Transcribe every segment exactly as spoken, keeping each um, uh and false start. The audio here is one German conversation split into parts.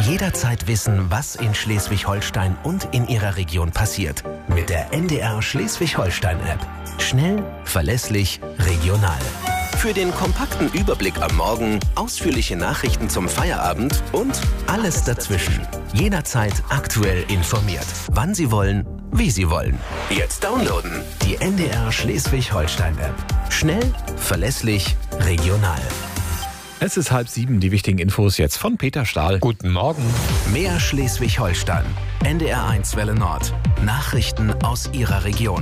Jederzeit wissen, was in Schleswig-Holstein und in Ihrer Region passiert. Mit der N D R Schleswig-Holstein-App. Schnell, verlässlich, regional. Für den kompakten Überblick am Morgen, ausführliche Nachrichten zum Feierabend und alles dazwischen. Jederzeit aktuell informiert. Wann Sie wollen, wie Sie wollen. Jetzt downloaden. Die N D R Schleswig-Holstein-App. Schnell, verlässlich, regional. Es ist halb sieben, die wichtigen Infos jetzt von Peter Stahl. Guten Morgen. Mehr Schleswig-Holstein. N D R eins Welle Nord. Nachrichten aus Ihrer Region.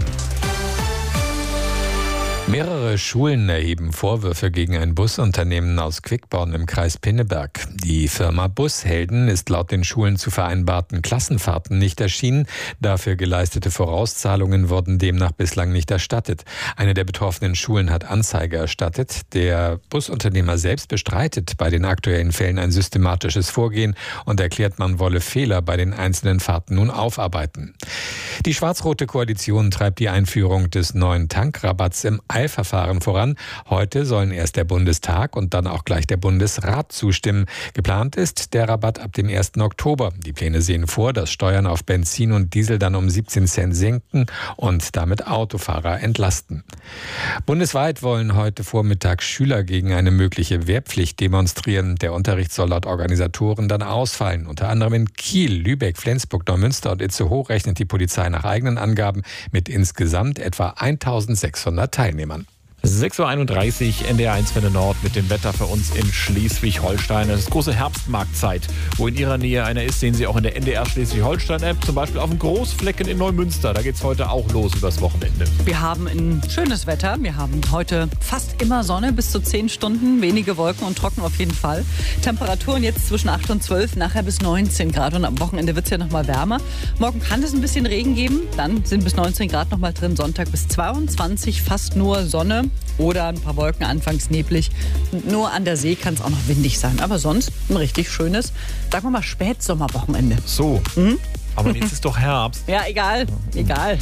Mehrere Schulen erheben Vorwürfe gegen ein Busunternehmen aus Quickborn im Kreis Pinneberg. Die Firma Bushelden ist laut den Schulen zu vereinbarten Klassenfahrten nicht erschienen. Dafür geleistete Vorauszahlungen wurden demnach bislang nicht erstattet. Eine der betroffenen Schulen hat Anzeige erstattet. Der Busunternehmer selbst bestreitet bei den aktuellen Fällen ein systematisches Vorgehen und erklärt, man wolle Fehler bei den einzelnen Fahrten nun aufarbeiten. Die schwarz-rote Koalition treibt die Einführung des neuen Tankrabatts im Eilverfahren voran. Heute sollen erst der Bundestag und dann auch gleich der Bundesrat zustimmen. Geplant ist der Rabatt ab dem ersten Oktober. Die Pläne sehen vor, dass Steuern auf Benzin und Diesel dann um siebzehn Cent senken und damit Autofahrer entlasten. Bundesweit wollen heute Vormittag Schüler gegen eine mögliche Wehrpflicht demonstrieren. Der Unterricht soll laut Organisatoren dann ausfallen. Unter anderem in Kiel, Lübeck, Flensburg, Neumünster und Itzehoe rechnet die Polizei nach eigenen Angaben mit insgesamt etwa eintausendsechshundert Teilnehmern. sechs Uhr einunddreißig, N D R eins Welle Nord mit dem Wetter für uns in Schleswig-Holstein. Es ist große Herbstmarktzeit. Wo in Ihrer Nähe einer ist, sehen Sie auch in der N D R Schleswig-Holstein-App. Zum Beispiel auf dem Großflecken in Neumünster. Da geht es heute auch los übers Wochenende. Wir haben ein schönes Wetter. Wir haben heute fast immer Sonne, bis zu zehn Stunden. Wenige Wolken und trocken auf jeden Fall. Temperaturen jetzt zwischen acht und zwölf, nachher bis neunzehn Grad. Und am Wochenende wird es ja nochmal wärmer. Morgen kann es ein bisschen Regen geben. Dann sind bis neunzehn Grad nochmal drin. Sonntag bis zweiundzwanzig, fast nur Sonne. Oder ein paar Wolken, anfangs neblig. Nur an der See kann es auch noch windig sein. Aber sonst ein richtig schönes, sagen wir mal, Spätsommerwochenende. So, mhm. Aber jetzt ist doch Herbst. Ja, egal, egal.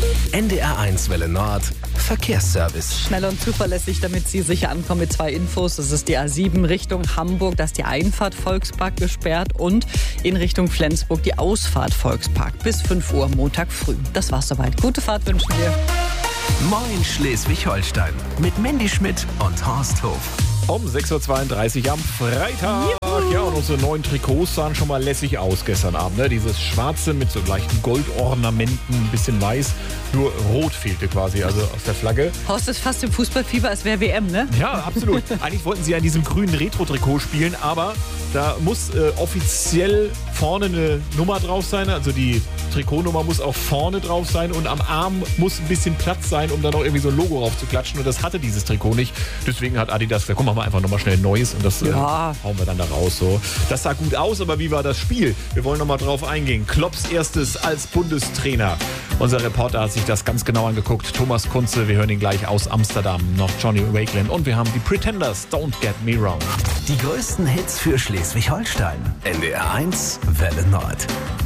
N D R eins Welle Nord. Verkehrsservice. Schnell und zuverlässig, damit Sie sicher ankommen mit zwei Infos. Das ist die A sieben Richtung Hamburg. Da ist die Einfahrt Volkspark gesperrt und in Richtung Flensburg die Ausfahrt Volkspark. Bis fünf Uhr Montag früh. Das war's soweit. Gute Fahrt wünschen wir. Moin Schleswig-Holstein mit Mandy Schmidt und Horst Hof. Um sechs Uhr zweiunddreißig am Freitag. Juhu. Ja, und unsere neuen Trikots sahen schon mal lässig aus gestern Abend. Ne? Dieses schwarze mit so leichten Goldornamenten, ein bisschen weiß. Nur rot fehlte quasi, also aus der Flagge. Horst ist fast im Fußballfieber, als wäre W M, ne? Ja, absolut. Eigentlich wollten sie an diesem grünen Retro-Trikot spielen, aber da muss äh, offiziell vorne eine Nummer drauf sein. Also die Trikotnummer muss auch vorne drauf sein und am Arm muss ein bisschen Platz sein, um da noch irgendwie so ein Logo drauf zu klatschen. Und das hatte dieses Trikot nicht. Deswegen hat Adidas gesagt, komm, machen wir einfach nochmal schnell ein neues und das ja. äh, hauen wir dann da raus. So. Das sah gut aus, aber wie war das Spiel? Wir wollen nochmal drauf eingehen. Klopps erstes als Bundestrainer. Unser Reporter hat sich das ganz genau angeguckt. Thomas Kunze, wir hören ihn gleich aus Amsterdam. Noch Johnny Wakeland und wir haben die Pretenders, Don't Get Me Wrong. Die größten Hits für Schleswig-Holstein. N D R eins Welle Nord.